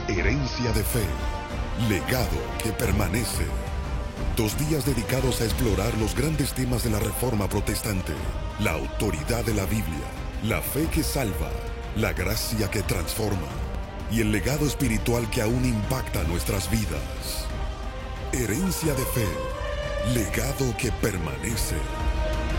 Herencia de fe, legado que permanece. 2 días dedicados a explorar los grandes temas de la Reforma Protestante, la autoridad de la Biblia, la fe que salva, la gracia que transforma y el legado espiritual que aún impacta nuestras vidas. Herencia de fe, legado que permanece.